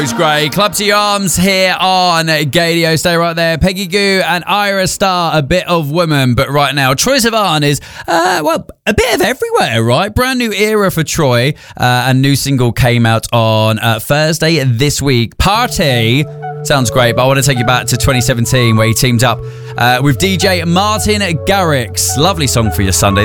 It's great. Club to Your Arms here on Gadio. Stay right there. Peggy Gou and Ira Star, A Bit of Woman. But right now, Troye Sivan is, a bit of everywhere, right? Brand new era for Troye. A new single came out on Thursday this week. Party. Sounds great, but I want to take you back to 2017 where he teamed up with DJ Martin Garrix. Lovely song for your Sunday.